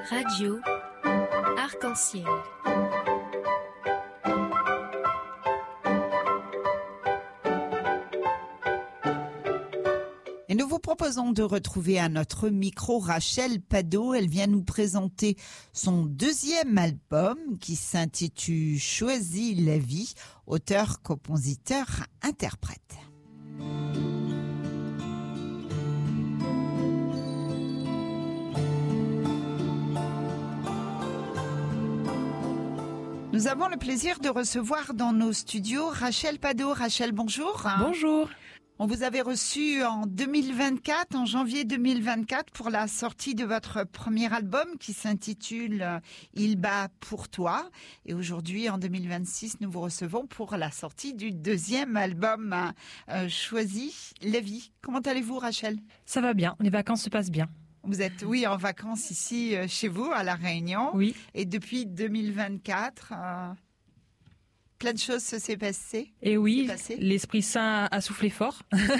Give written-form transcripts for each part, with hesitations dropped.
Radio Arc-en-Ciel. Et nous vous proposons de retrouver à notre micro Rachel Padeau. Elle vient nous présenter son deuxième album qui s'intitule Choisis la vie, auteur, compositeur, interprète. Nous avons le plaisir de recevoir dans nos studios Rachel Padeau. Rachel, bonjour. Bonjour. On vous avait reçu en 2024, en janvier 2024, pour la sortie de votre premier album qui s'intitule Il bat pour toi. Et aujourd'hui, en 2026, nous vous recevons pour la sortie du deuxième album Choisis la vie. Comment allez-vous, Rachel ? Ça va bien, les vacances se passent bien. Vous êtes, oui, en vacances ici chez vous, à La Réunion. Oui. Et depuis 2024, plein de choses se sont passées. Et oui, l'Esprit Saint a soufflé fort.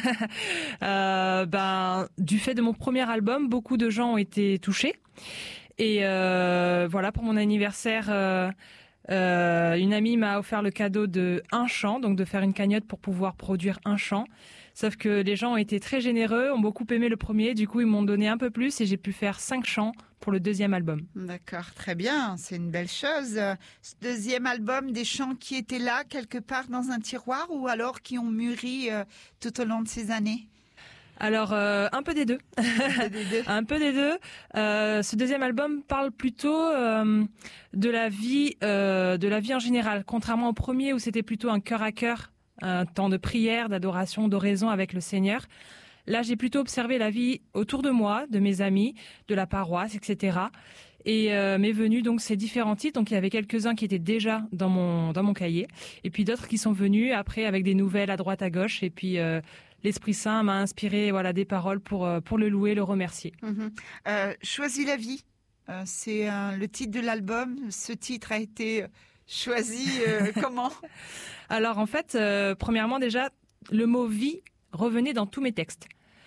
Du fait de mon premier album, beaucoup de gens ont été touchés. Et voilà, pour mon anniversaire, une amie m'a offert le cadeau de un chant, donc de faire une cagnotte pour pouvoir produire un chant. Sauf que les gens ont été très généreux, ont beaucoup aimé le premier, du coup ils m'ont donné un peu plus et j'ai pu faire 5 chants pour le deuxième album. D'accord, très bien, c'est une belle chose. Ce deuxième album, des chants qui étaient là quelque part dans un tiroir ou alors qui ont mûri tout au long de ces années ? Alors un peu des deux. Un peu des deux. Ce deuxième album parle plutôt de la vie en général, contrairement au premier où c'était plutôt un cœur à cœur, un temps de prière, d'adoration, d'oraison avec le Seigneur. Là, j'ai plutôt observé la vie autour de moi, de mes amis, de la paroisse, etc. Et m'est venu donc ces différents titres. Donc il y avait quelques-uns qui étaient déjà dans mon cahier, et puis d'autres qui sont venus après avec des nouvelles à droite à gauche. Et puis l'Esprit Saint m'a inspiré, voilà, des paroles pour le louer, le remercier. Choisis la vie, c'est le titre de l'album. Ce titre a été choisi comment ? Alors en fait, premièrement déjà, le mot vie revenait dans tous mes textes.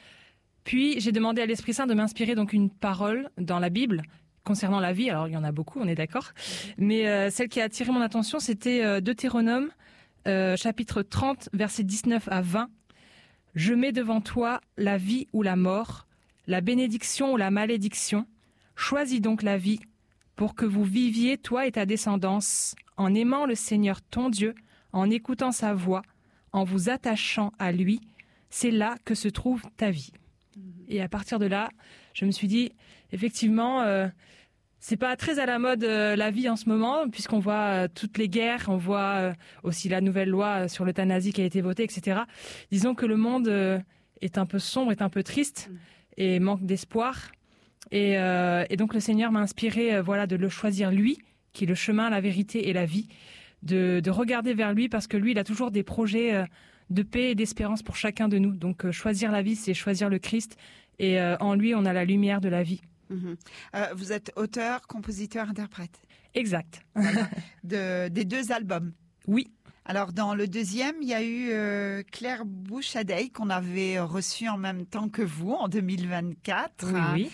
Puis j'ai demandé à l'Esprit Saint de m'inspirer donc une parole dans la Bible concernant la vie. Alors il y en a beaucoup, on est d'accord. Mais celle qui a attiré mon attention, c'était Deutéronome, chapitre 30, versets 19 à 20. Je mets devant toi la vie ou la mort, la bénédiction ou la malédiction. Choisis donc la vie pour que vous viviez, toi et ta descendance, en aimant le Seigneur ton Dieu, en écoutant sa voix, en vous attachant à lui. C'est là que se trouve ta vie. Et à partir de là, je me suis dit, effectivement, c'est pas très à la mode la vie en ce moment, puisqu'on voit toutes les guerres, on voit aussi la nouvelle loi sur l'euthanasie qui a été votée, etc. Disons que le monde est un peu sombre, est un peu triste et manque d'espoir. Et donc le Seigneur m'a inspiré, de le choisir lui, qui est le chemin, la vérité et la vie, de regarder vers lui parce que lui, il a toujours des projets de paix et d'espérance pour chacun de nous. Donc choisir la vie, c'est choisir le Christ, et en lui, on a la lumière de la vie. Vous êtes auteur, compositeur, interprète. Exact. Voilà. Des deux albums. Oui. Alors dans le deuxième, il y a eu Claire Bouchadeille qu'on avait reçue en même temps que vous en 2024, oui.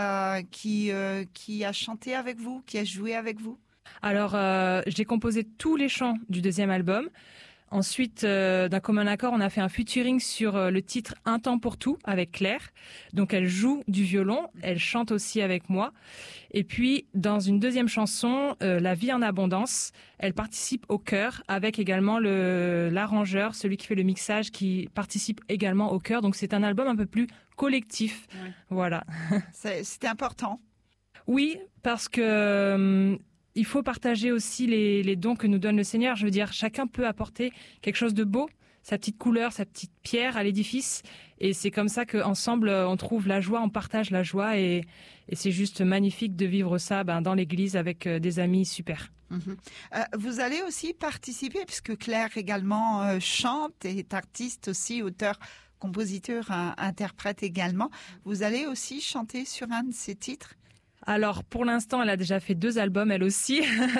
Qui a chanté avec vous, qui a joué avec vous. Alors j'ai composé tous les chants du deuxième album. Ensuite, d'un commun accord, on a fait un featuring sur le titre Un temps pour tout avec Claire. Donc elle joue du violon, elle chante aussi avec moi. Et puis dans une deuxième chanson, La vie en abondance, elle participe au chœur avec également l'arrangeur, celui qui fait le mixage, qui participe également au chœur. Donc c'est un album un peu plus collectif. Ouais. Voilà. C'était important. Oui, parce que il faut partager aussi les dons que nous donne le Seigneur. Je veux dire, chacun peut apporter quelque chose de beau, sa petite couleur, sa petite pierre à l'édifice. Et c'est comme ça qu'ensemble, on trouve la joie, on partage la joie. Et c'est juste magnifique de vivre ça dans l'église avec des amis super. Vous allez aussi participer, puisque Claire également chante et est artiste aussi, auteur, compositeur, interprète également. Vous allez aussi chanter sur un de ses titres ? Alors, pour l'instant, elle a déjà fait 2 albums, elle aussi.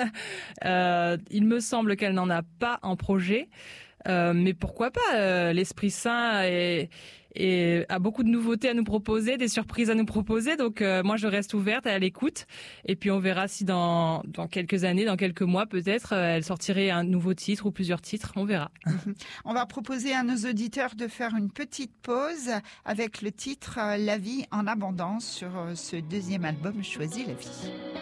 Il me semble qu'elle n'en a pas en projet. Mais pourquoi pas, l'Esprit Saint est et a beaucoup de nouveautés à nous proposer, des surprises à nous proposer. Donc moi je reste ouverte à l'écoute et puis on verra si dans quelques années, dans quelques mois peut-être, elle sortirait un nouveau titre ou plusieurs titres, on verra. On va proposer à nos auditeurs de faire une petite pause avec le titre La vie en abondance sur ce deuxième album Choisis la vie.